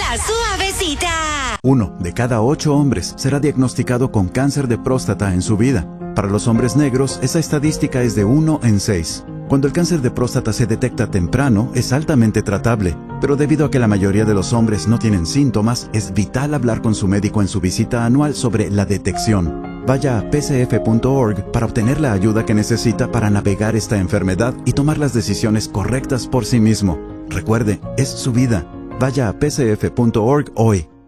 La Suavecita. 1 de cada 8 hombres será diagnosticado con cáncer de próstata en su vida. Para los hombres negros, esa estadística es de 1 en 6. Cuando el cáncer de próstata se detecta temprano, es altamente tratable, pero debido a que la mayoría de los hombres no tienen síntomas, es vital hablar con su médico en su visita anual sobre la detección. Vaya a pcf.org para obtener la ayuda que necesita para navegar esta enfermedad y tomar las decisiones correctas por sí mismo. Recuerde, es su vida. Vaya a pcf.org hoy.